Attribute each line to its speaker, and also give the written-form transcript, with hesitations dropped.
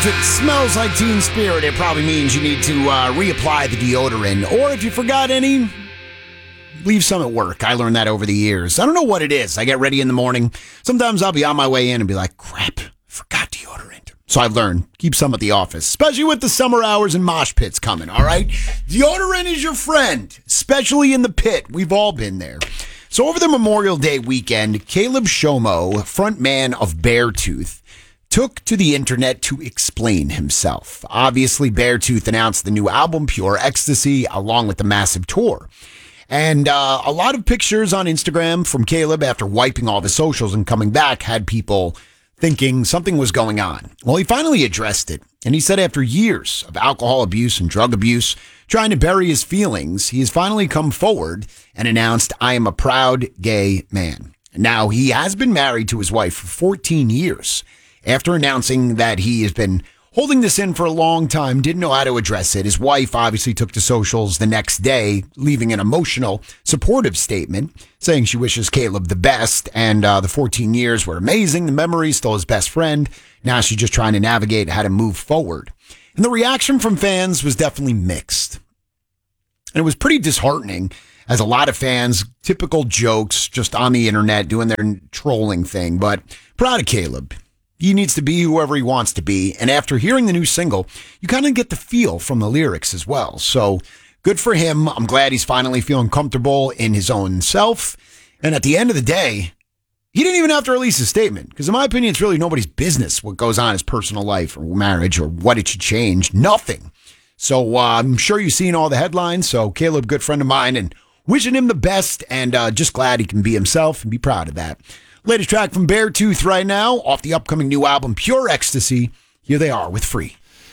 Speaker 1: If it smells like Teen Spirit, it probably means you need to reapply the deodorant. Or if you forgot any, leave some at work. I learned that over the years. I don't know what it is. I get ready in the morning. Sometimes I'll be on my way in and be like, crap, forgot deodorant. So I've learned, keep some at the office, especially with the summer hours and mosh pits coming, all right? Deodorant is your friend, especially in the pit. We've all been there. So over the Memorial Day weekend, Caleb Shomo, frontman of Beartooth, took to the internet to explain himself. Obviously, Beartooth announced the new album, Pure Ecstasy, along with the massive tour. And a lot of pictures on Instagram from Caleb after wiping all of his socials and coming back had people thinking something was going on. Well, he finally addressed it. And he said after years of alcohol abuse and drug abuse, trying to bury his feelings, he has finally come forward and announced, I am a proud gay man. Now, he has been married to his wife for 14 years. After announcing that he has been holding this in for a long time, didn't know how to address it, his wife obviously took to socials the next day, leaving an emotional, supportive statement saying she wishes Caleb the best, and the 14 years were amazing, the memories, still his best friend. Now she's just trying to navigate how to move forward. And the reaction from fans was definitely mixed. And it was pretty disheartening, as a lot of fans, typical jokes just on the internet doing their trolling thing, but proud of Caleb. He needs to be whoever he wants to be. And after hearing the new single, you kind of get the feel from the lyrics as well. So good for him. I'm glad he's finally feeling comfortable in his own self. And at the end of the day, he didn't even have to release a statement. Because in my opinion, it's really nobody's business what goes on in his personal life or marriage or what it should change. Nothing. So I'm sure you've seen all the headlines. So Caleb, good friend of mine, and wishing him the best, and just glad he can be himself and be proud of that. Latest track from Beartooth right now, off the upcoming new album, Pure Ecstasy. Here they are with Free.